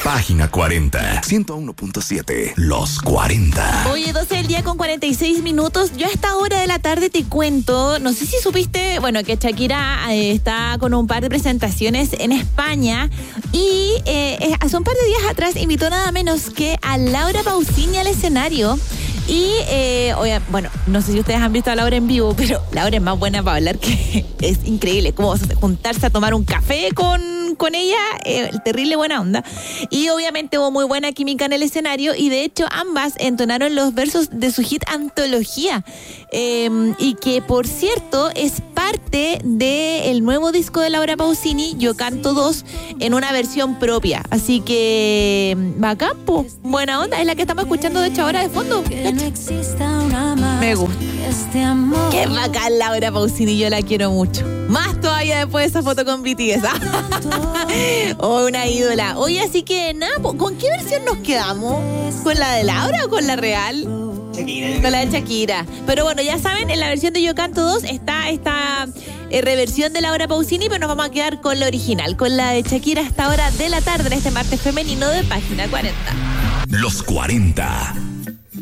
Página 40, 101.7, Los 40. Oye, 12 del día con 46 minutos. Yo a esta hora de la tarde te cuento, no sé si supiste, bueno, que Shakira está con un par de presentaciones en España y hace un par de días atrás invitó nada menos que a Laura Pausini al escenario. Y, oye, bueno, no sé si ustedes han visto a Laura en vivo, pero Laura es más buena para hablar, que es increíble. Como juntarse a tomar un café con ella, terrible buena onda. Y obviamente hubo muy buena química en el escenario y de hecho ambas entonaron los versos de su hit Antología. Y que, por cierto, es parte del nuevo disco de Laura Pausini, Yo Canto 2, en una versión propia. Así que, bacán, po, buena onda, es la que estamos escuchando de hecho ahora de fondo. Me gusta. Qué bacán Laura Pausini, yo la quiero mucho. Más todavía después de esa foto con BTS. Oh, una ídola. Oye, así que nada, ¿con qué versión nos quedamos? ¿Con la de Laura o con la real? Shakira. Con la de Shakira. Pero bueno, ya saben, en la versión de Yo Canto 2 está esta reversión de Laura Pausini, pero nos vamos a quedar con la original, con la de Shakira, hasta hora de la tarde en este martes femenino de Página 40. Los 40.